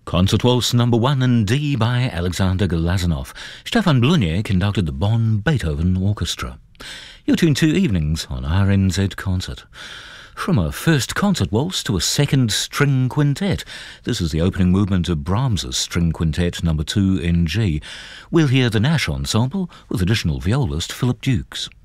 Concert Waltz No. 1 in D by Alexander Glazunov. Stefan Blunier conducted the Bonn Beethoven Orchestra. You're tuned to Evenings on RNZ Concert. From a first concert waltz to a second string quintet, this is the opening movement of Brahms's String Quintet No. 2 in G. We'll hear the Nash Ensemble with additional violist Philip Dukes.